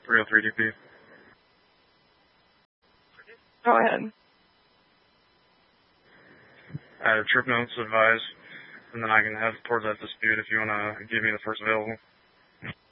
303 DP. Go ahead. Trip notes advised, and then I can head towards that dispute if you want to give me the first available.